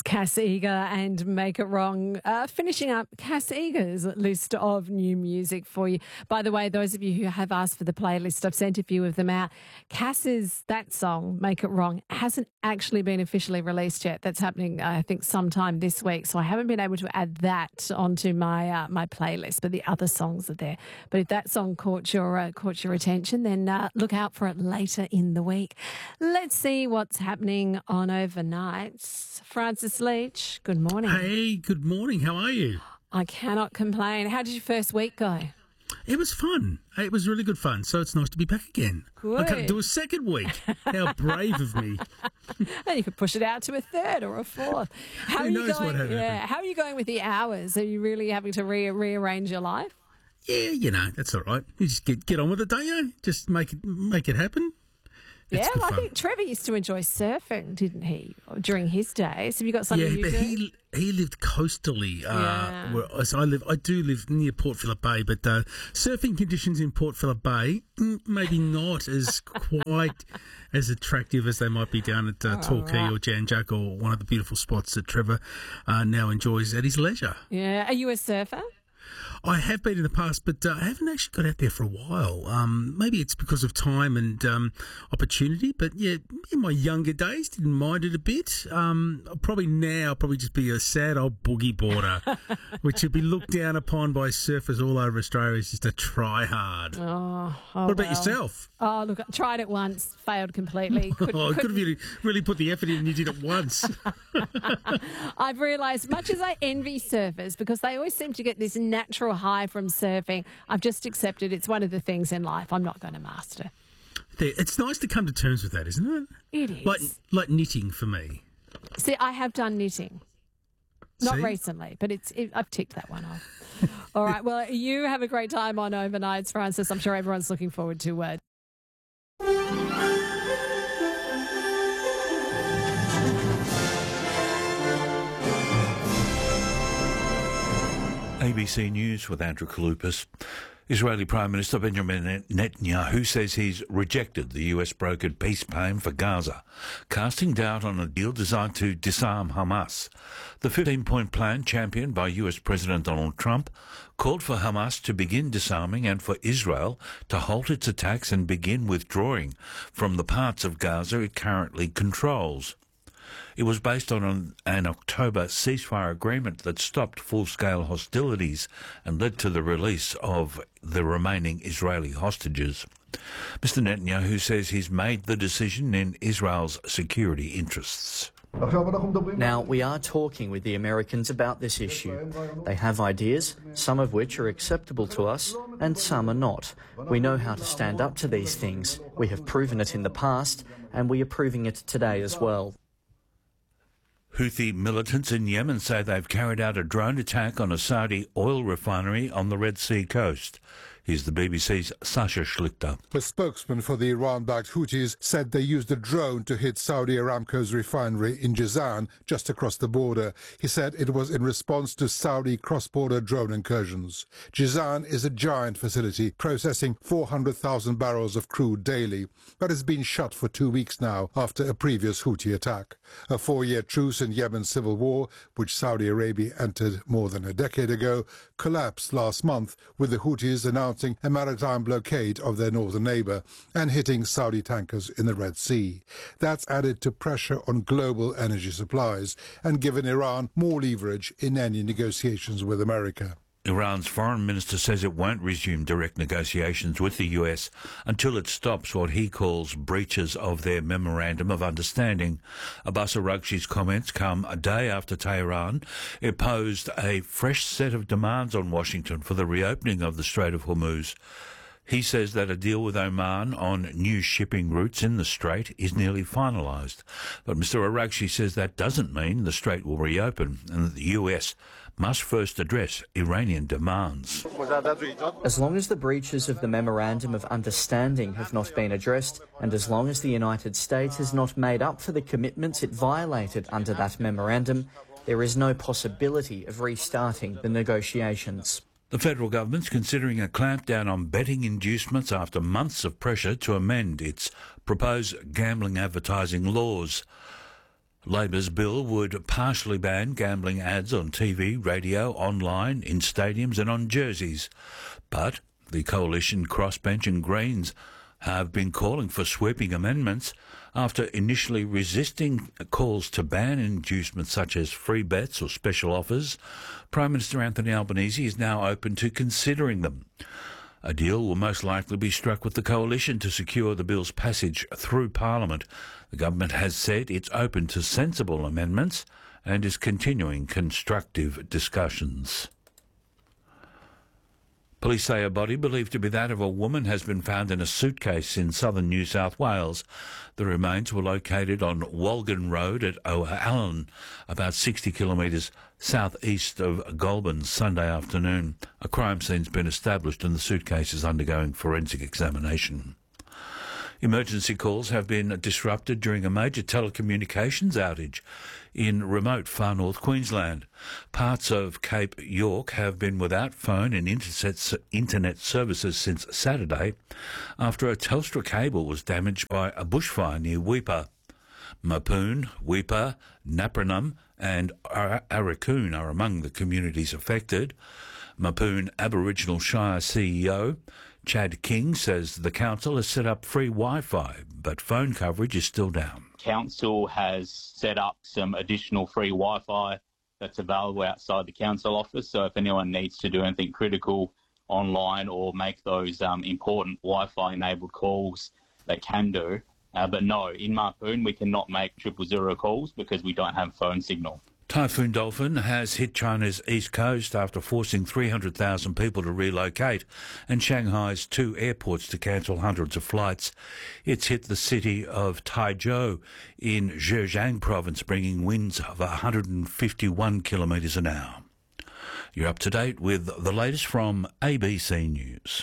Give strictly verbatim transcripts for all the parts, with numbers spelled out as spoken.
Cass Eager and Make It Wrong. Uh, finishing up Cass Eager's list of new music for you. By the way, those of you who have asked for the playlist, I've sent a few of them out. Cass's, that song, Make It Wrong, hasn't actually been officially released yet. That's happening, I think, sometime this week. So I haven't been able to add that onto my uh, my playlist, but the other songs are there. But if that song caught your, uh, caught your attention, then uh, look out for it later in the week. Let's see what's happening on overnights. Francis Leach, good morning. Hey, good morning. How are you? I cannot complain. How did your first week go? It was fun. It was really good fun. So it's nice to be back again. Good. I can't do a second week. How brave of me. And you could push it out to a third or a fourth. How Who are you knows going? what Yeah. How are you going with the hours? Are you really having to re- rearrange your life? Yeah, you know, that's all right. You just get get on with it, don't you? Just make it make it happen. It's Yeah, good well, I fun. think Trevor used to enjoy surfing, didn't he, during his days? Have you got something Yeah, you but do? he he lived coastally. Uh, Yeah. whereas I live, I do live near Port Phillip Bay, but uh, surfing conditions in Port Phillip Bay mm, maybe not as quite as attractive as they might be down at uh, Torquay right. or Janjuk or one of the beautiful spots that Trevor uh, now enjoys at his leisure. Yeah. Are you a surfer? I have been in the past, but uh, I haven't actually got out there for a while. Um, maybe it's because of time and um, opportunity, but yeah, in my younger days, didn't mind it a bit. Um, probably now, I'll probably just be a sad old boogie boarder, which would be looked down upon by surfers all over Australia as just a try hard. Oh, oh What about well. yourself? Oh, look, I tried it once, failed completely. Could, Oh, I could- could have really, really put the effort in and you did it once. I've realised, much as I envy surfers, because they always seem to get this natural high from surfing, I've just accepted it's one of the things in life I'm not going to master. There, it's nice to come to terms with that, isn't it? It is. Like, like knitting for me. See, I have done knitting. Not See? recently, but it's it, I've ticked that one off. All right, well, you have a great time on overnights, Francis. I'm sure everyone's looking forward to it. A B C News with Andrew Kaloupas. Israeli Prime Minister Benjamin Netanyahu says he's rejected the U S-brokered peace plan for Gaza, casting doubt on a deal designed to disarm Hamas. The fifteen-point plan, championed by U S President Donald Trump, called for Hamas to begin disarming and for Israel to halt its attacks and begin withdrawing from the parts of Gaza it currently controls. It was based on an, an October ceasefire agreement that stopped full-scale hostilities and led to the release of the remaining Israeli hostages. Mister Netanyahu says he's made the decision in Israel's security interests. Now, we are talking with the Americans about this issue. They have ideas, some of which are acceptable to us, and some are not. We know how to stand up to these things. We have proven it in the past, and we are proving it today as well. Houthi militants in Yemen say they've carried out a drone attack on a Saudi oil refinery on the Red Sea coast. Here's the B B C's Sasha Schlichter. A spokesman for the Iran-backed Houthis said they used a drone to hit Saudi Aramco's refinery in Jazan, just across the border. He said it was in response to Saudi cross-border drone incursions. Jazan is a giant facility processing four hundred thousand barrels of crude daily, but it's been shut for two weeks now after a previous Houthi attack. A four-year truce in Yemen's civil war, which Saudi Arabia entered more than a decade ago, collapsed last month, with the Houthis announcing a maritime blockade of their northern neighbor and hitting Saudi tankers in the Red Sea. That's added to pressure on global energy supplies and given Iran more leverage in any negotiations with America. Iran's foreign minister says it won't resume direct negotiations with the U S until it stops what he calls breaches of their Memorandum of Understanding. Abbas Araghchi's comments come a day after Tehran imposed a fresh set of demands on Washington for the reopening of the Strait of Hormuz. He says that a deal with Oman on new shipping routes in the Strait is nearly finalised. But Mister Araghchi says that doesn't mean the Strait will reopen and that the U S must first address Iranian demands. As long as the breaches of the Memorandum of Understanding have not been addressed, and as long as the United States has not made up for the commitments it violated under that memorandum, there is no possibility of restarting the negotiations. The federal government's considering a clampdown on betting inducements after months of pressure to amend its proposed gambling advertising laws. Labor's bill would partially ban gambling ads on T V, radio, online, in stadiums and on jerseys. But the coalition Crossbench and Greens have been calling for sweeping amendments after initially resisting calls to ban inducements such as free bets or special offers. Prime Minister Anthony Albanese is now open to considering them. A deal will most likely be struck with the coalition to secure the bill's passage through Parliament. The government has said it's open to sensible amendments and is continuing constructive discussions. Police say a body believed to be that of a woman has been found in a suitcase in southern New South Wales. The remains were located on Walgan Road at O'Allen, about sixty kilometres southeast of Goulburn, Sunday afternoon. A crime scene's been established and the suitcase is undergoing forensic examination. Emergency calls have been disrupted during a major telecommunications outage in remote far north Queensland. Parts of Cape York have been without phone and internet services since Saturday after a Telstra cable was damaged by a bushfire near Weipa. Mapoon, Weipa, Napranum and Arakoon are among the communities affected. Mapoon Aboriginal Shire C E O Chad King says the council has set up free Wi-Fi, but phone coverage is still down. Council has set up some additional free Wi-Fi that's available outside the council office, so if anyone needs to do anything critical online or make those um, important Wi-Fi enabled calls, they can do. Uh, but no, in Mapoon we cannot make triple zero calls because we don't have phone signal. Typhoon Dolphin has hit China's east coast after forcing three hundred thousand people to relocate and Shanghai's two airports to cancel hundreds of flights. It's hit the city of Taizhou in Zhejiang province, bringing winds of one hundred fifty-one kilometres an hour. You're up to date with the latest from A B C News.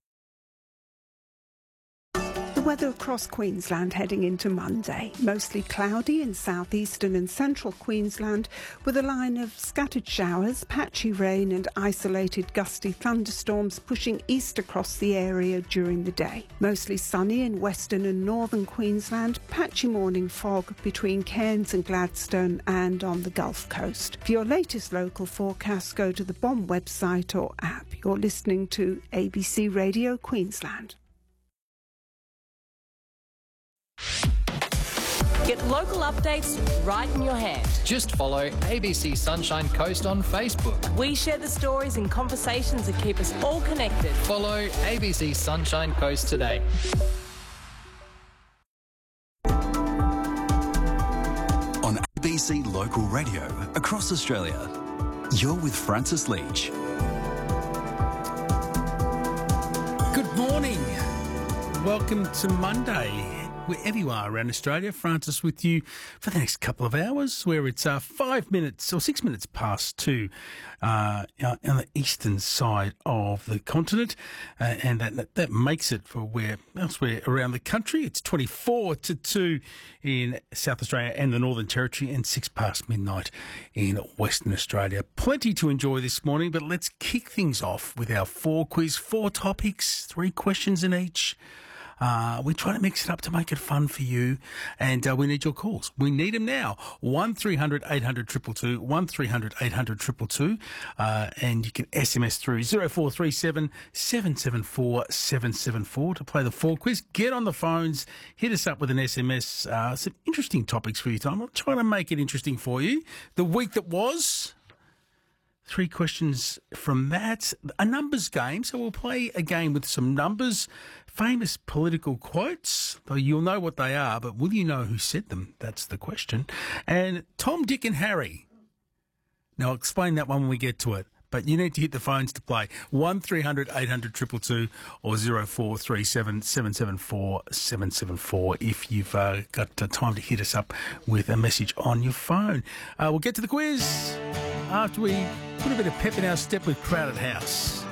Weather across Queensland heading into Monday. Mostly cloudy in southeastern and central Queensland with a line of scattered showers, patchy rain and isolated gusty thunderstorms pushing east across the area during the day. Mostly sunny in western and northern Queensland, patchy morning fog between Cairns and Gladstone and on the Gulf Coast. For your latest local forecast, go to the B O M website or app. You're listening to A B C Radio Queensland. Get local updates right in your hand. Just follow A B C Sunshine Coast on Facebook. We share the stories and conversations that keep us all connected. Follow A B C Sunshine Coast today. On A B C Local Radio across Australia, you're with Francis Leach. Good morning. Welcome to Monday. Wherever you are around Australia, Francis with you for the next couple of hours, where it's uh, five minutes or six minutes past two uh, on the eastern side of the continent, uh, and that that makes it for where elsewhere around the country. It's twenty-four to two in South Australia and the Northern Territory, and six past midnight in Western Australia. Plenty to enjoy this morning, but let's kick things off with our four quiz, four topics, three questions in each. Uh, we try to mix it up to make it fun for you, and uh, we need your calls. We need them now. one three hundred eight hundred two two two, one three hundred eight hundred two two two, uh, and you can S M S through zero four three seven seven seven four seven seven four to play the four quiz. Get on the phones, hit us up with an S M S. Uh, some interesting topics for you, Tom. I'm trying to make it interesting for you. The week that was... Three questions from that. A numbers game, so we'll play a game with some numbers, famous political quotes, though you'll know what they are, but will you know who said them? That's the question. And Tom, Dick and Harry. Now, I'll explain that one when we get to it, but you need to hit the phones to play. one three hundred eight hundred two two two or zero four three seven seven seven four seven seven four if you've uh, got uh, time to hit us up with a message on your phone. Uh, we'll get to the quiz after we put a bit of pep in our step with Crowded House.